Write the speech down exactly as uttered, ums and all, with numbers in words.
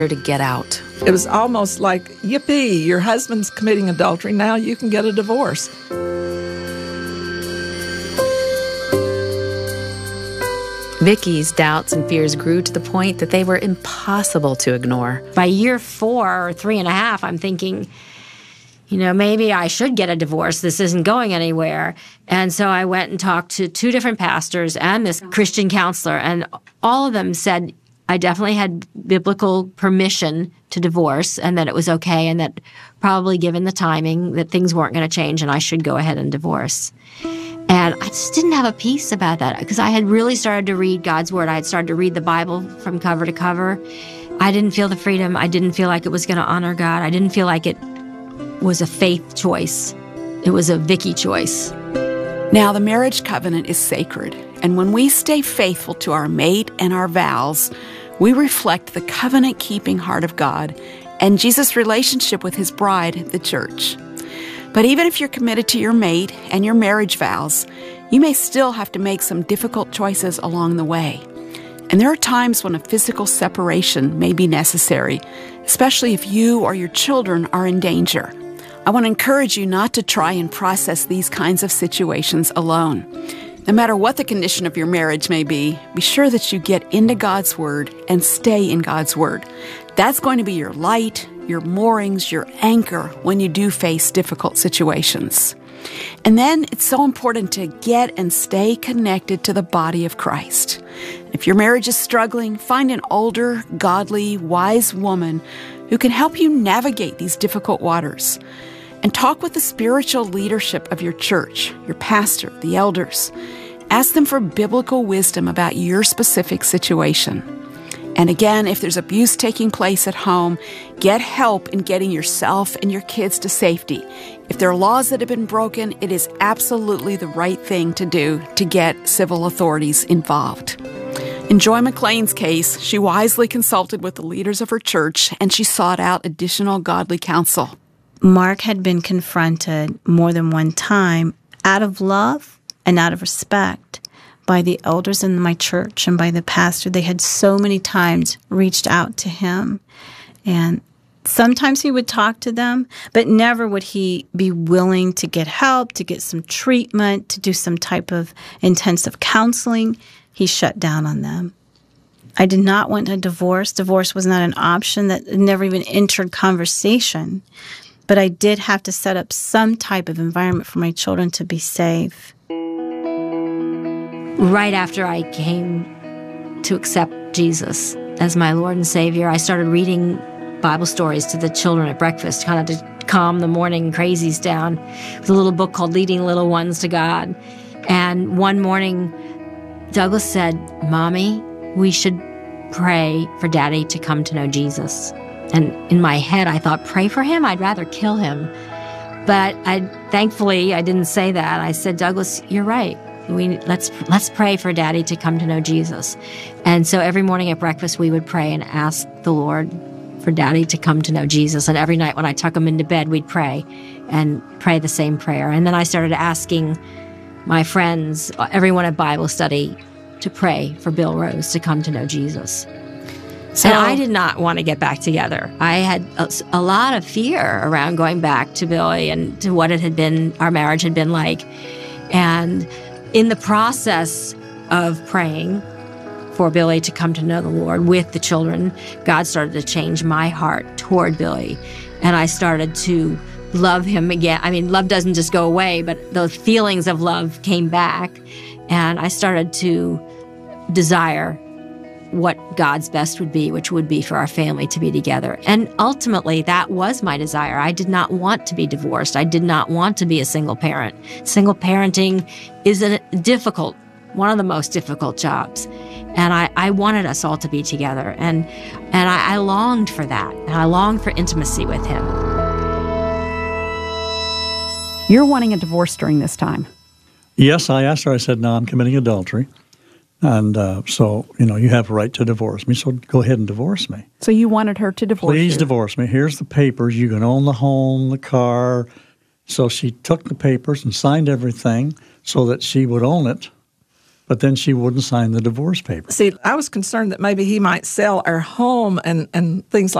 to get out. It was almost like, yippee, your husband's committing adultery, now you can get a divorce. Vicki's doubts and fears grew to the point that they were impossible to ignore. By year four or three and a half, I'm thinking, you know, maybe I should get a divorce. This isn't going anywhere. And so I went and talked to two different pastors and this Christian counselor, and all of them said I definitely had biblical permission to divorce and that it was okay, and that probably given the timing that things weren't going to change and I should go ahead and divorce. And I just didn't have a peace about that because I had really started to read God's Word. I had started to read the Bible from cover to cover. I didn't feel the freedom. I didn't feel like it was going to honor God. I didn't feel like it was a faith choice. It was a Vicki choice. Now, the marriage covenant is sacred, and when we stay faithful to our mate and our vows, we reflect the covenant-keeping heart of God and Jesus' relationship with His bride, the church. But even if you're committed to your mate and your marriage vows, you may still have to make some difficult choices along the way. And there are times when a physical separation may be necessary, especially if you or your children are in danger. I want to encourage you not to try and process these kinds of situations alone. No matter what the condition of your marriage may be, be sure that you get into God's Word and stay in God's Word. That's going to be your light, your moorings, your anchor when you do face difficult situations. And then it's so important to get and stay connected to the body of Christ. If your marriage is struggling, find an older, godly, wise woman who can help you navigate these difficult waters. And talk with the spiritual leadership of your church, your pastor, the elders. Ask them for biblical wisdom about your specific situation. And again, if there's abuse taking place at home, get help in getting yourself and your kids to safety. If there are laws that have been broken, it is absolutely the right thing to do to get civil authorities involved. In Joy McLean's case, she wisely consulted with the leaders of her church, and she sought out additional godly counsel. Mark had been confronted more than one time out of love and out of respect by the elders in my church and by the pastor. They had so many times reached out to him, and sometimes he would talk to them, but never would he be willing to get help, to get some treatment, to do some type of intensive counseling. He shut down on them. I did not want a divorce. Divorce was not an option. That never even entered conversation. But I did have to set up some type of environment for my children to be safe. Right after I came to accept Jesus as my Lord and Savior, I started reading Bible stories to the children at breakfast, kind of to calm the morning crazies down. It was a little book called Leading Little Ones to God. And one morning, Douglas said, "Mommy, we should pray for Daddy to come to know Jesus." And in my head, I thought, pray for him? I'd rather kill him. But I, thankfully, I didn't say that. I said, Douglas, you're right. We let's let's pray for Daddy to come to know Jesus. And so every morning at breakfast, we would pray and ask the Lord for Daddy to come to know Jesus. And every night when I tuck him into bed, we'd pray and pray the same prayer. And then I started asking my friends, everyone at Bible study, to pray for Bill Rose to come to know Jesus. So, and I did not want to get back together. I had a, a lot of fear around going back to Billy and to what it had been, our marriage had been like. And in the process of praying for Billy to come to know the Lord with the children, God started to change my heart toward Billy. And I started to love him again. I mean, love doesn't just go away, but those feelings of love came back. And I started to desire what God's best would be, which would be for our family to be together. And ultimately, that was my desire. I did not want to be divorced. I did not want to be a single parent. Single parenting is a difficult, one of the most difficult jobs. And I, I wanted us all to be together. And, and I, I longed for that. And I longed for intimacy with him. You're wanting a divorce during this time. Yes, I asked her. I said, no, I'm committing adultery. And uh, so, you know, you have a right to divorce me, so go ahead and divorce me. So you wanted her to divorce Please you? divorce me. Here's the papers. You can own the home, the car. So she took the papers and signed everything so that she would own it. but then she wouldn't sign the divorce papers. See, I was concerned that maybe he might sell our home and, and things